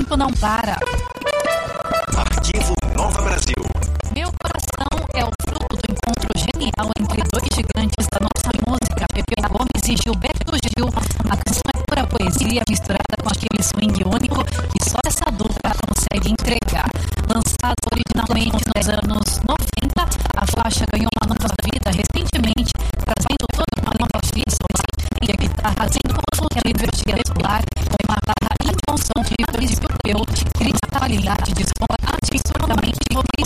tempo não para. Arquivo Nova Brasil. Meu coração é o fruto do encontro genial entre dois gigantes da nossa música, Pepe Gomes e Gilberto Gil. A canção é pura poesia misturada com aquele swing único que só essa dupla consegue entregar. Lançado originalmente nos anos 90, a faixa ganhou uma nova vida recentemente, trazendo toda uma nova fita e a guitarra sendo confundida de solar